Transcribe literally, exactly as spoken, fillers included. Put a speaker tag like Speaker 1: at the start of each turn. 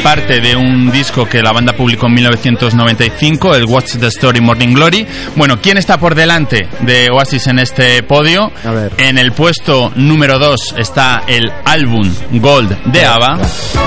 Speaker 1: parte de un disco que la banda publicó en mil novecientos noventa y cinco, el What's the Story Morning Glory. Bueno, ¿quién está por delante de Oasis en este podio?
Speaker 2: A ver.
Speaker 1: En el puesto número dos está el álbum Gold de ABBA.